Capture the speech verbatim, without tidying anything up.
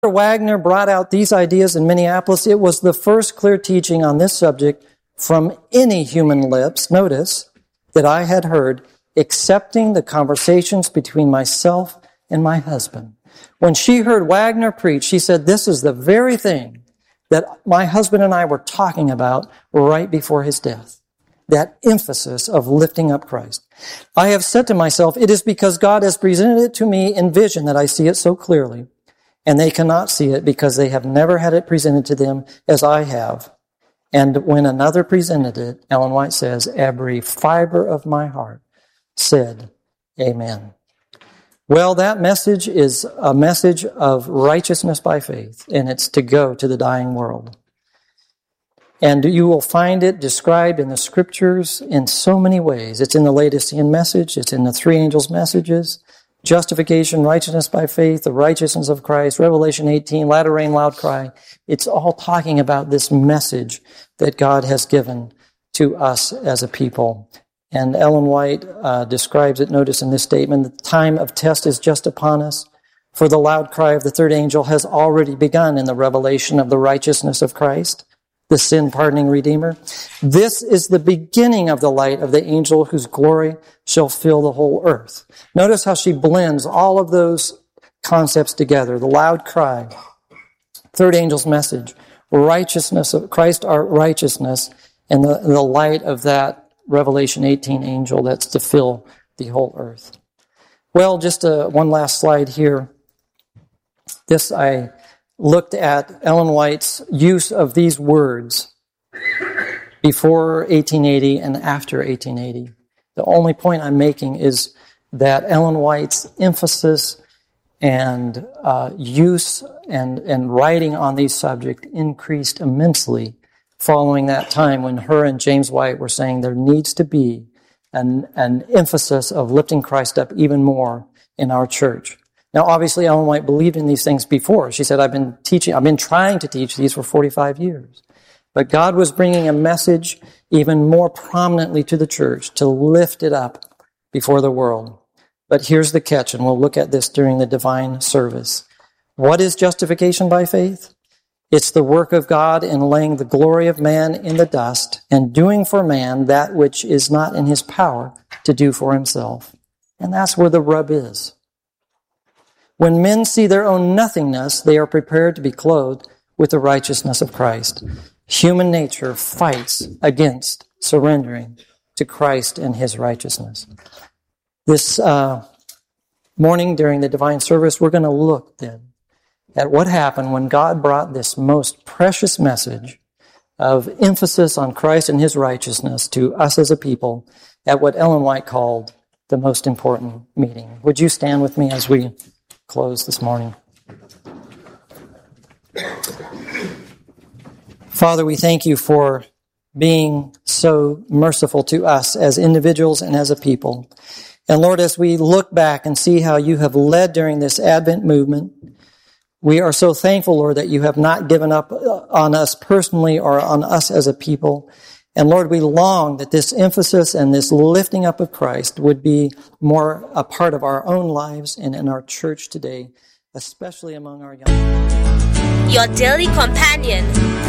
Wagner brought out these ideas in Minneapolis. It was the first clear teaching on this subject from any human lips, notice, that I had heard, excepting the conversations between myself and my husband. When she heard Wagner preach, she said, this is the very thing that my husband and I were talking about right before his death. That emphasis of lifting up Christ. I have said to myself, it is because God has presented it to me in vision that I see it so clearly. And they cannot see it because they have never had it presented to them as I have. And when another presented it, Ellen White says, every fiber of my heart said, Amen. Well, that message is a message of righteousness by faith, and it's to go to the dying world. And you will find it described in the Scriptures in so many ways. It's in the Laodicean message. It's in the three angels' messages. Justification, righteousness by faith, the righteousness of Christ, Revelation eighteen, latter rain, loud cry. It's all talking about this message that God has given to us as a people. And Ellen White uh, describes it, notice in this statement, the time of test is just upon us, for the loud cry of the third angel has already begun in the revelation of the righteousness of Christ, the sin-pardoning Redeemer. This is the beginning of the light of the angel whose glory shall fill the whole earth. Notice how she blends all of those concepts together. The loud cry, third angel's message, righteousness of Christ, our righteousness, and the, the light of that Revelation eighteen angel that's to fill the whole earth. Well, just uh, one last slide here. This I looked at Ellen White's use of these words before eighteen eighty and after eighteen eighty. The only point I'm making is that Ellen White's emphasis and uh, use and, and writing on these subjects increased immensely following that time when her and James White were saying there needs to be an, an emphasis of lifting Christ up even more in our church. Now, obviously, Ellen White believed in these things before. She said, I've been teaching, I've been trying to teach these for forty-five years. But God was bringing a message even more prominently to the church to lift it up before the world. But here's the catch, and we'll look at this during the divine service. What is justification by faith? It's the work of God in laying the glory of man in the dust and doing for man that which is not in his power to do for himself. And that's where the rub is. When men see their own nothingness, they are prepared to be clothed with the righteousness of Christ. Human nature fights against surrendering to Christ and his righteousness. This uh, morning during the divine service, we're going to look then at what happened when God brought this most precious message of emphasis on Christ and his righteousness to us as a people at what Ellen White called the most important meeting. Would you stand with me as we close this morning? Father, we thank you for being so merciful to us as individuals and as a people. And Lord, as we look back and see how you have led during this Advent movement, we are so thankful, Lord, that you have not given up on us personally or on us as a people. And Lord, we long that this emphasis and this lifting up of Christ would be more a part of our own lives and in our church today, especially among our young people. Your daily companion